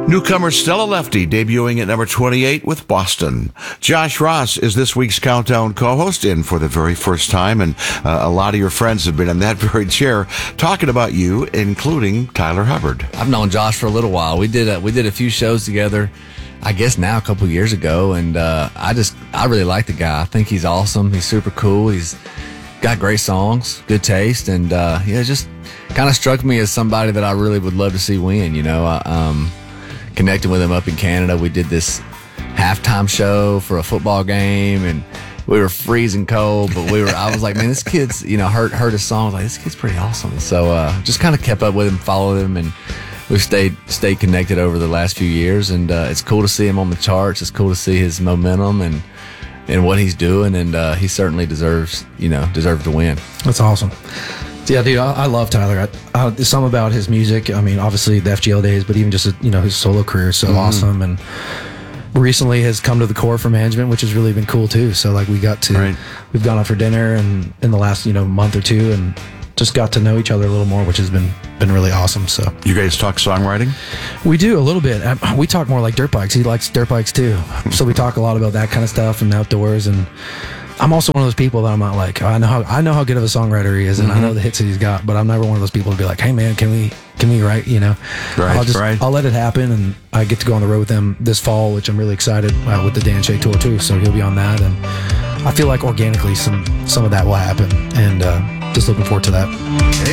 Newcomer Stella Lefty debuting at number 28 with Boston. Josh Ross is this week's Countdown co-host in for the very first time, and a lot of your friends have been in that very chair talking about you, including Tyler Hubbard. I've known Josh for a little while. We did a few shows together, I guess now a couple of years ago, and I really like the guy. I think he's awesome. He's super cool. He's got great songs, good taste, and just kind of struck me as somebody that I really would love to see win. Connected with him up in Canada. We did this halftime show for a football game, and we were freezing cold, but I was like, man, this kid's, heard his song. I was like, this kid's pretty awesome. So just kind of kept up with him, followed him, and we've stayed connected over the last few years, and it's cool to see him on the charts. It's cool to see his momentum and what he's doing, and he certainly deserves to win. That's awesome. Yeah, dude, I love Tyler. There's something about his music. I mean, obviously the FGL days, but even just his solo career is so awesome. And recently has come to the core for management, which has really been cool too. So like we've gone out for dinner and in the last month or two, and just got to know each other a little more, which has been really awesome. So you guys talk songwriting? We do a little bit. We talk more like dirt bikes. He likes dirt bikes too, so we talk a lot about that kind of stuff and outdoors. And I'm also one of those people that I'm not like, I know how good of a songwriter he is, and I know the hits that he's got, but I'm never one of those people to be like, hey man, can we write? I'll let it happen, and I get to go on the road with him this fall, which I'm really excited with the Dan Shea tour too. So he'll be on that, and I feel like organically some of that will happen, and just looking forward to that.